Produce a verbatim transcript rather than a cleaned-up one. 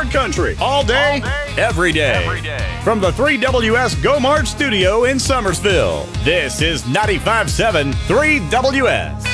your country. All day, All day, every day. every day. From the three W S Go March studio in Summersville, this is ninety-five point seven three W S.